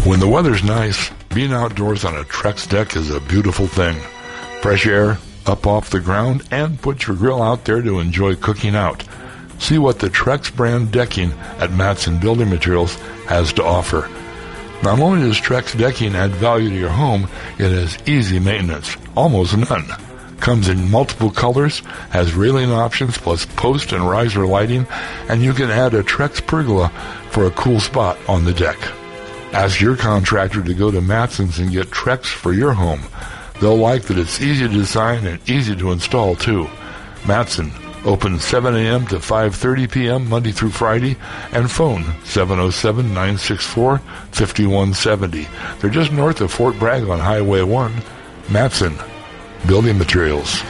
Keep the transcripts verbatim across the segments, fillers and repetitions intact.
When the weather's nice, being outdoors on a Trex deck is a beautiful thing. Fresh air up off the ground, and put your grill out there to enjoy cooking out. See what the Trex brand decking at Matson Building Materials has to offer. Not only does Trex decking add value to your home, it has easy maintenance, almost none. Comes in multiple colors, has railing options plus post and riser lighting, and you can add a Trex pergola for a cool spot on the deck. Ask your contractor to go to Matson's and get Trex for your home. They'll like that it's easy to design and easy to install too. Matson, open seven a.m. to five thirty p.m. Monday through Friday, and phone seven oh seven, nine six four, five one seven oh. They're just north of Fort Bragg on Highway one. Matson Building Materials.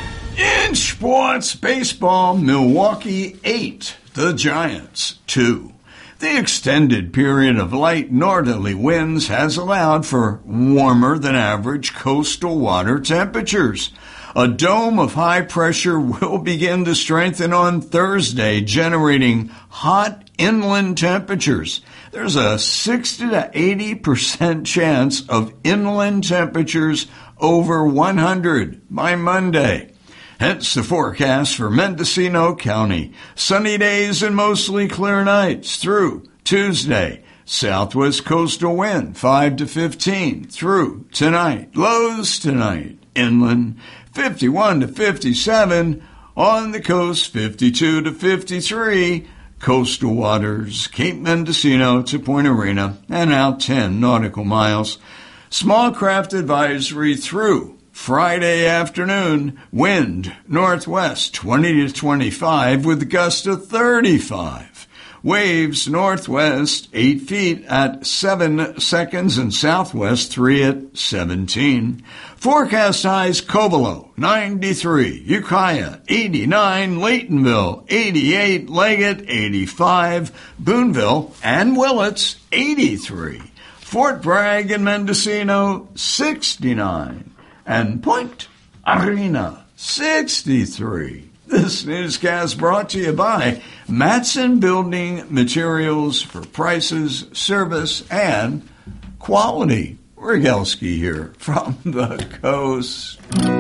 In sports, baseball, Milwaukee eight, the Giants two. The extended period of light northerly winds has allowed for warmer than average coastal water temperatures. A dome of high pressure will begin to strengthen on Thursday, generating hot inland temperatures. There's a sixty to eighty percent chance of inland temperatures over one hundred by Monday. Hence the forecast for Mendocino County. Sunny days and mostly clear nights through Tuesday. Southwest coastal wind five to fifteen through tonight. Lows tonight. Inland fifty-one to fifty-seven. On the coast fifty-two to fifty-three. Coastal waters Cape Mendocino to Point Arena and out ten nautical miles. Small craft advisory through Friday afternoon. Wind northwest twenty to twenty-five with gusts of thirty-five. Waves northwest eight feet at seven seconds and southwest three at seventeen. Forecast highs Covelo ninety-three, Ukiah eighty-nine, Laytonville eighty-eight, Leggett eighty-five, Boonville and Willits eighty-three, Fort Bragg and Mendocino sixty-nine, and Point Arena sixty-three. This newscast brought to you by Matson Building Materials for prices, service, and quality. Rogalski here from the coast.